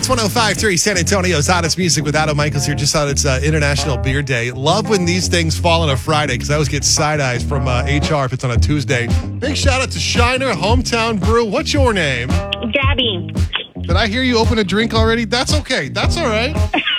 Hits 105.3 San Antonio's hottest music with Adam Michaels here. Just thought it's International Beer Day. Love when these things fall on a Friday because I always get side eyes from HR if it's on a Tuesday. Big shout out to Shiner, Hometown Brew. What's your name? Gabby. Did I hear you open a drink already? That's okay. That's all right.